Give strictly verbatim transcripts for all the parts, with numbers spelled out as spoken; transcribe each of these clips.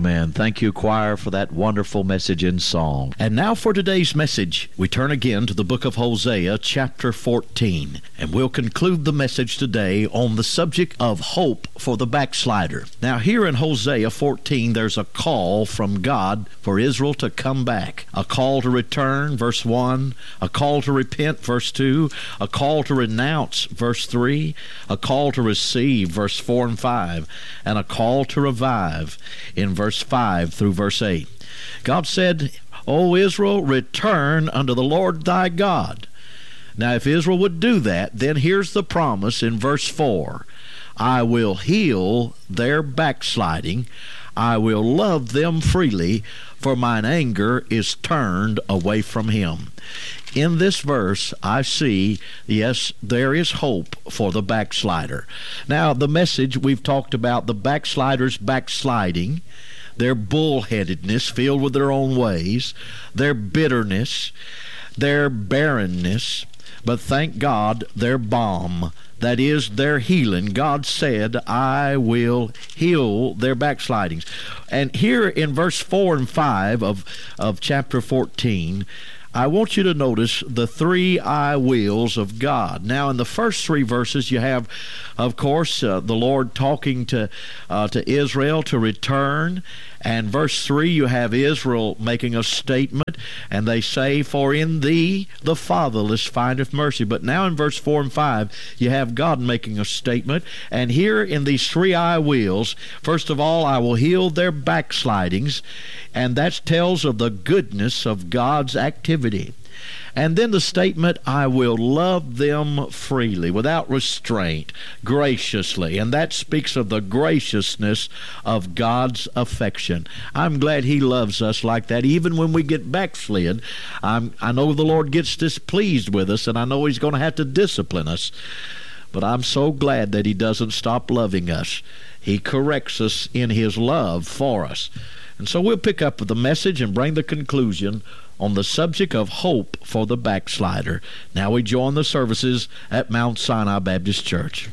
Amen. Thank you, choir, for that wonderful message in song. And now for today's message, we turn again to the book of Hosea, chapter fourteen. And we'll conclude the message today on the subject of hope for the backslider. Now, here in Hosea fourteen, there's a call from God for Israel to come back. A call to return, verse one. A call to repent, verse two. A call to renounce, verse three. A call to receive, verse four and five. And a call to revive in verse five through verse eight. God said, O Israel, return unto the Lord thy God. Now, if Israel would do that, then here's the promise in verse four. I will heal their backsliding. I will love them freely, for mine anger is turned away from him. In this verse, I see, yes, there is hope for the backslider. Now, the message, we've talked about the backslider's backsliding, their bullheadedness, filled with their own ways, their bitterness, their barrenness, but thank God, their balm, that is their healing. God said, I will heal their backslidings. And here in verse four and five of, of chapter fourteen, I want you to notice the three I wills of God. Now, in the first three verses, you have, of course, uh, the Lord talking to uh, to Israel to return. And verse three, you have Israel making a statement, and they say, for in thee the fatherless findeth mercy. But now in verse four and five, you have God making a statement. And here in these three I wills, first of all, I will heal their backslidings. And that tells of the goodness of God's activity. And then the statement, I will love them freely, without restraint, graciously. And that speaks of the graciousness of God's affection. I'm glad he loves us like that, even when we get backslid. I'm, I know the Lord gets displeased with us, and I know he's going to have to discipline us. But I'm so glad that he doesn't stop loving us. He corrects us in his love for us. And so we'll pick up with the message and bring the conclusion on the subject of hope for the backslider. Now we join the services at Mount Sinai Baptist Church.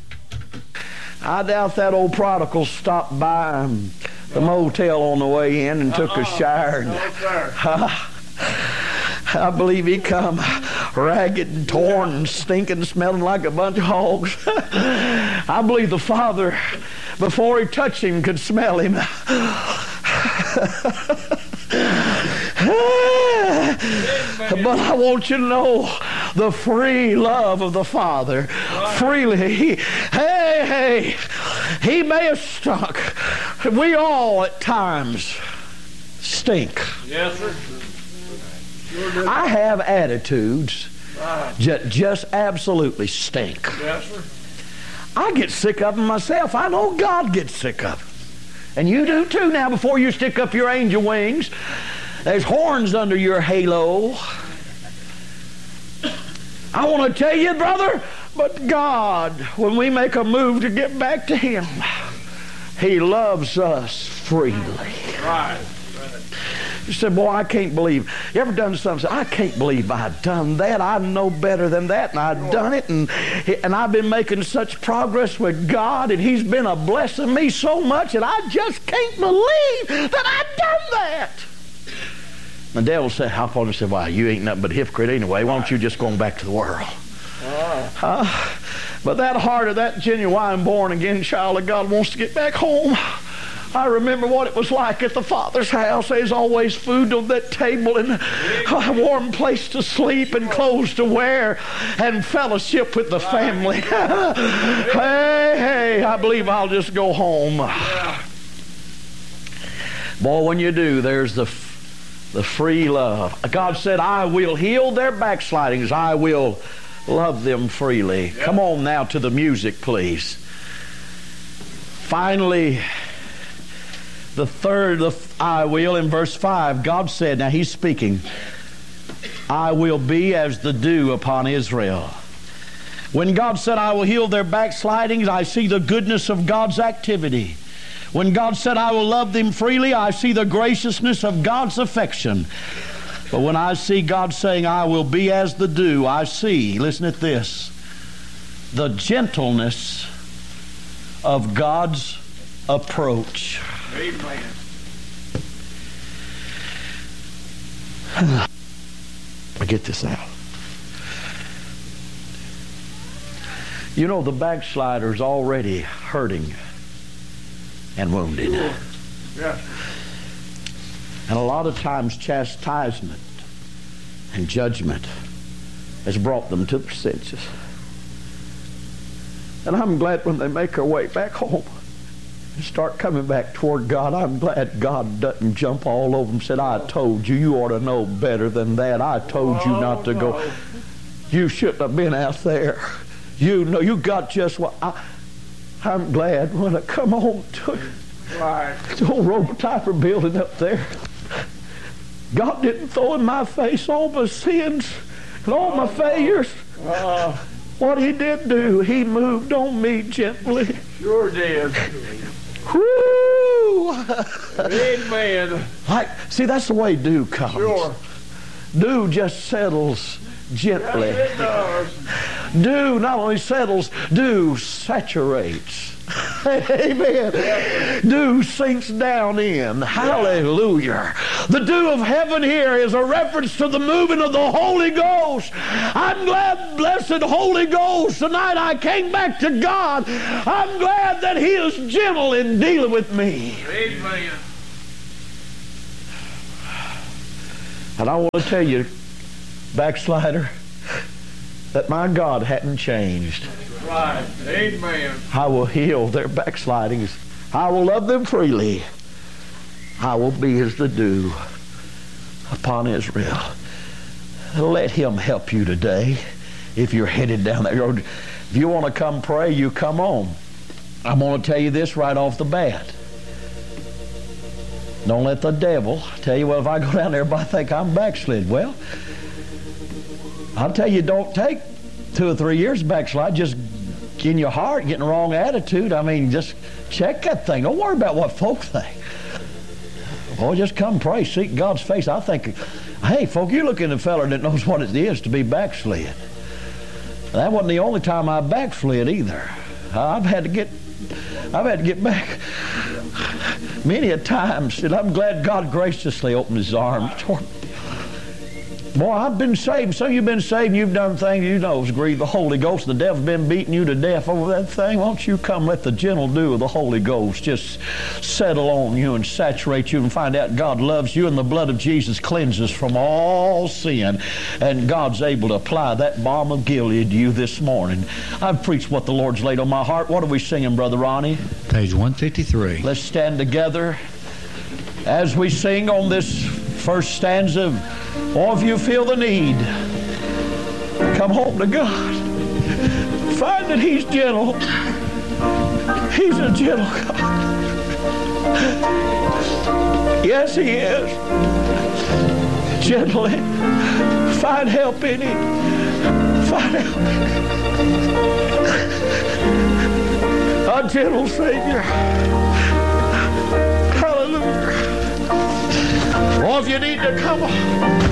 I doubt that old prodigal stopped by um, the motel on the way in and took uh-uh. a shower. And, no, sir. Uh, I believe he come ragged and torn and stinking, smelling like a bunch of hogs. I believe the father, before he touched him, could smell him. But I want you to know the free love of the Father. Right. Freely. He, hey, hey, he may have stunk. We all at times stink. Yes, sir. Sure I have attitudes right. that just absolutely stink. Yes, sir. I get sick of them myself. I know God gets sick of them. And you do too now before you stick up your angel wings. There's horns under your halo. I want to tell you, brother, but God, when we make a move to get back to him, he loves us freely. Right. You said, boy, I can't believe. You ever done something? I can't believe I've done that. I know better than that, and I've done it, and and I've been making such progress with God, and he's been a blessing me so much, and I just can't believe that I've done that. The devil said, how far? I said, well, you ain't nothing but a hypocrite anyway. Why don't you just go back to the world? Uh, but that heart of that genuine born-again child of God wants to get back home. I remember what it was like at the Father's house. There's always food on that table and a warm place to sleep and clothes to wear and fellowship with the family. Hey, hey, I believe I'll just go home. Boy, when you do, there's the, the free love. God said, I will heal their backslidings. I will love them freely. Come on now to the music, please. Finally, the third, the I will, in verse five, God said, now he's speaking, I will be as the dew upon Israel. When God said, I will heal their backslidings, I see the goodness of God's activity. When God said, I will love them freely, I see the graciousness of God's affection. But when I see God saying, I will be as the dew, I see, listen at this, the gentleness of God's approach. Amen. I get this out. You know, the backslider's already hurting and wounded. Yeah. And a lot of times chastisement and judgment has brought them to their senses. And I'm glad when they make their way back home and start coming back toward God, I'm glad God doesn't jump all over them and said, I told you, you ought to know better than that. I told you not to go. You shouldn't have been out there. You know, you got just what I, I'm glad when I come home to Right. the old Robotyper building up there. God didn't throw in my face all my sins and all my failures. Uh, What he did do, he moved on me gently. sure did. Whoo! Amen. Like, see, that's the way dew comes. Sure. Dew just settles gently. Yes, it does. Dew not only settles, dew saturates. Amen. Dew sinks down in. Hallelujah. The dew of heaven here is a reference to the moving of the Holy Ghost. I'm glad, blessed Holy Ghost, tonight I came back to God. I'm glad that he is gentle in dealing with me. Amen. And I want to tell you, backslider, that my God hadn't changed. Right. Amen. I will heal their backslidings. I will love them freely. I will be as the dew upon Israel. Let him help you today if you're headed down that road. If you want to come pray, you come on. I'm going to tell you this right off the bat. Don't let the devil tell you, well, if I go down there, everybody think I'm backslid. Well, I'll tell you, don't take two or three years backslide. Just in your heart, getting the wrong attitude. I mean, just check that thing. Don't worry about what folk think. Boy, just come pray, seek God's face. I think, hey, folk, you look at a fella that knows what it is to be backslid. That wasn't the only time I backslid either. I've had to get, I've had to get back many a times, and I'm glad God graciously opened his arms toward me. Boy, I've been saved. Some of you have been saved, and you've done things you know has grieved the Holy Ghost. The devil's been beating you to death over that thing. Won't you come let the gentle dew of the Holy Ghost just settle on you and saturate you and find out God loves you and the blood of Jesus cleanses from all sin. And God's able to apply that balm of Gilead to you this morning. I've preached what the Lord's laid on my heart. What are we singing, Brother Ronnie? Page one fifty-three. Let's stand together as we sing on this first stanza. Or if you feel the need, come home to God. Find that he's gentle. He's a gentle God. Yes, he is. Gently. Find help in him. Find help in him. A gentle Savior. Hallelujah. Or if you need to come on.